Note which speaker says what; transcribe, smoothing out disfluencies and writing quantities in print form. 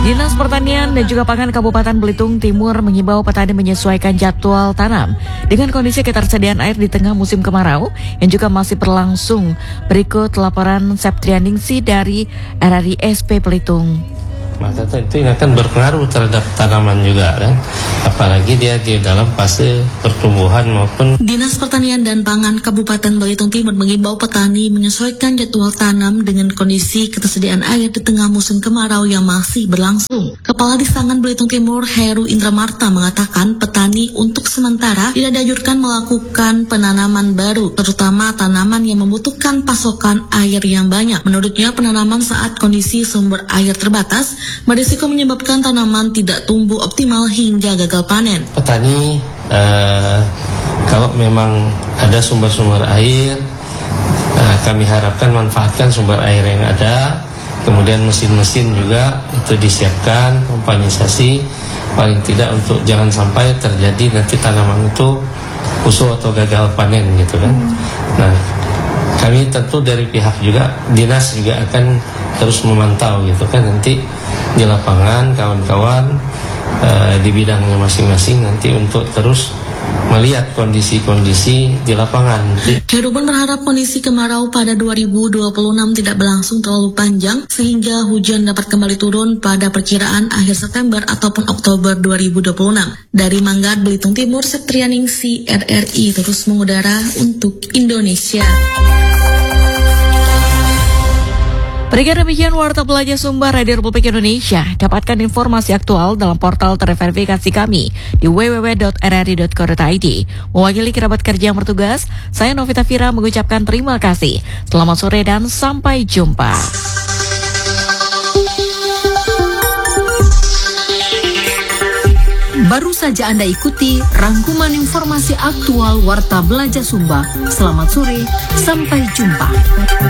Speaker 1: Dinas Pertanian dan juga Pangan Kabupaten Belitung Timur mengimbau petani menyesuaikan jadwal tanam dengan kondisi ketersediaan air di tengah musim kemarau yang juga masih berlangsung. Berikut laporan Septrianingsih dari RRI SP Belitung.
Speaker 2: Maka itu akan berpengaruh terhadap tanaman juga kan, apalagi dia di dalam fase pertumbuhan maupun.
Speaker 3: Dinas Pertanian dan Pangan Kabupaten Belitung Timur mengimbau petani menyesuaikan jadwal tanam dengan kondisi ketersediaan air di tengah musim kemarau yang masih berlangsung. Kepala Disangan Belitung Timur Heru Indramarta mengatakan petani untuk sementara tidak dianjurkan melakukan penanaman baru, terutama tanaman yang membutuhkan pasokan air yang banyak. Menurutnya penanaman saat kondisi sumber air terbatas berisiko menyebabkan tanaman tidak tumbuh optimal hingga gagal panen.
Speaker 2: Petani kalau memang ada sumber-sumber air, kami harapkan manfaatkan sumber air yang ada. Kemudian mesin-mesin juga itu disiapkan, pompanisasi paling tidak untuk jangan sampai terjadi nanti tanaman itu kusut atau gagal panen gitu kan. Nah, kami tentu dari pihak juga dinas juga akan terus memantau gitu kan, nanti di lapangan kawan-kawan di bidangnya masing-masing nanti untuk terus melihat kondisi-kondisi di lapangan.
Speaker 3: Heru pun berharap kondisi kemarau pada 2026 tidak berlangsung terlalu panjang sehingga hujan dapat kembali turun pada perkiraan akhir September ataupun Oktober 2026. Dari Manggar, Belitung Timur, Septrianingsih RRI terus mengudara untuk Indonesia.
Speaker 1: Berikan demikian Warta Belajar Sumber Radio Republik Indonesia. Dapatkan informasi aktual dalam portal terverifikasi kami di www.rri.co.id. Mewakili kerabat kerja yang bertugas, saya Novita Fira mengucapkan terima kasih. Selamat sore dan sampai jumpa.
Speaker 4: Baru saja Anda ikuti rangkuman informasi aktual Warta Belajar Sumba. Selamat sore, sampai jumpa.